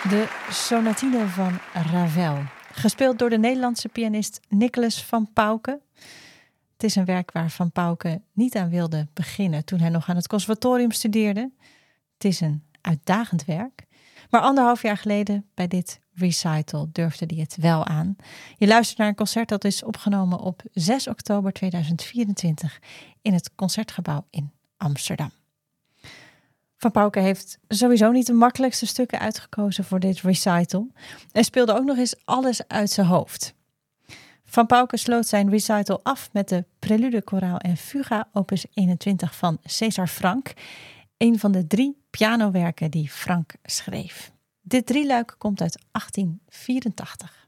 De sonatine van Ravel, gespeeld door de Nederlandse pianist Nicolas van Pauwke. Het is een werk waar Van Pauwke niet aan wilde beginnen toen hij nog aan het conservatorium studeerde. Het is een uitdagend werk, maar 1,5 jaar geleden bij dit recital durfde hij het wel aan. Je luistert naar een concert dat is opgenomen op 6 oktober 2024 in het Concertgebouw in Amsterdam. Van Pauwke heeft sowieso niet de makkelijkste stukken uitgekozen voor dit recital en speelde ook nog eens alles uit zijn hoofd. Van Pauwke sloot zijn recital af met de Prelude, Koraal en Fuga opus 21 van César Franck, een van de 3 pianowerken die Franck schreef. Dit drieluik komt uit 1884.